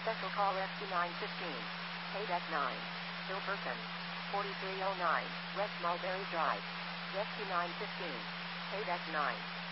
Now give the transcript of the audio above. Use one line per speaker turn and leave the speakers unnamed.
Special call SQ915. Paydeck 9. Bill person. 4309. West Mulberry Drive. SQ915. Paydeck 9.